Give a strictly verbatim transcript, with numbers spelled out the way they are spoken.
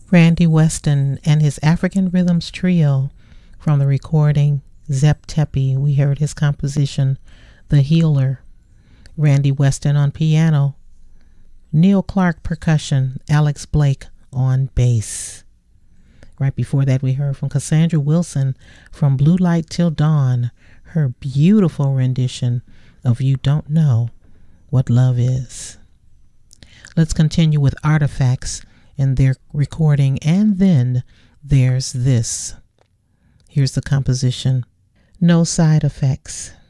Randy Weston and his African Rhythms Trio from the recording Zep Tepi. We heard his composition, The Healer. Randy Weston on piano, Neil Clark percussion, Alex Blake on bass. Right before that, we heard from Cassandra Wilson from Blue Light Till Dawn, her beautiful rendition of You Don't Know What Love Is. Let's continue with Artifacts and their recording, And Then There's This. Here's the composition, No Side Effects.